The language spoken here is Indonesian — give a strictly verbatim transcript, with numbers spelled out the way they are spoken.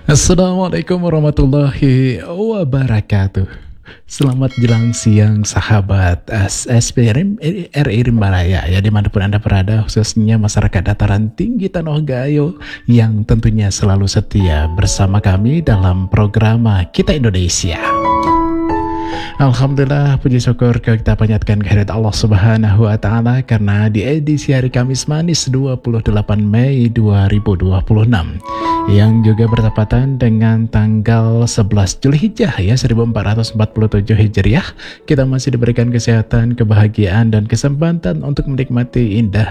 Assalamualaikum warahmatullahi wabarakatuh. Selamat jelang siang sahabat S S P R I Rimbaraya ya, dimanapun Anda berada, khususnya masyarakat dataran tinggi Tanah Gayo yang tentunya selalu setia bersama kami dalam program Kita Indonesia. Alhamdulillah, puji syukur kita panjatkan kehadirat Allah Subhanahu wa Ta'ala, karena di edisi hari Kamis manis dua puluh delapan Mei dua ribu dua puluh enam yang juga bertepatan dengan tanggal sebelas Zulhijjah ya seribu empat ratus empat puluh tujuh Hijriah, kita masih diberikan kesehatan, kebahagiaan dan kesempatan untuk menikmati indah